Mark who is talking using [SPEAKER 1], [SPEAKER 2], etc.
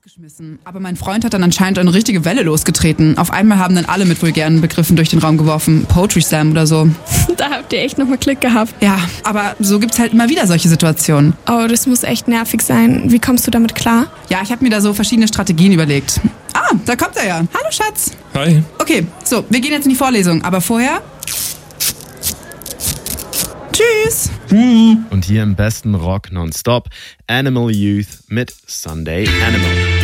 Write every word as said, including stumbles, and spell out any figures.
[SPEAKER 1] rausgeschmissen. Aber mein Freund hat dann anscheinend eine richtige Welle losgetreten. Auf einmal haben dann alle mit vulgären Begriffen durch den Raum geworfen. Poetry Slam oder so.
[SPEAKER 2] Da habt ihr echt nochmal Glück gehabt.
[SPEAKER 1] Ja, aber so gibt's halt immer wieder solche Situationen.
[SPEAKER 2] Oh, das muss echt nervig sein. Wie kommst du damit klar?
[SPEAKER 1] Ja, ich habe mir da so verschiedene Strategien überlegt. Ah, da kommt er ja. Hallo, Schatz.
[SPEAKER 3] Hi.
[SPEAKER 1] Okay, so, wir gehen jetzt in die Vorlesung. Aber vorher... Tschüss.
[SPEAKER 4] Und hier im besten Rock nonstop, Animal Youth mit Sunday Animal.